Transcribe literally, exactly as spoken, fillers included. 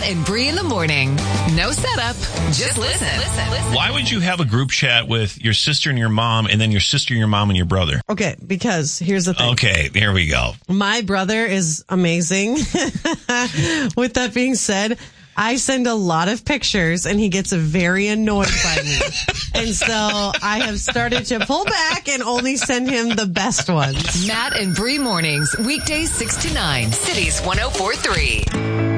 and Bree in the morning. No setup. Just listen. listen, listen. Why would you have a group chat with your sister and your mom and then your sister, your mom, and your brother? Okay, because here's the thing. Okay, here we go. My brother is amazing. With that being said, I send a lot of pictures and he gets very annoyed by me. And so I have started to pull back and only send him the best ones. Matt and Bree mornings, weekdays six to nine, Cities one oh four three.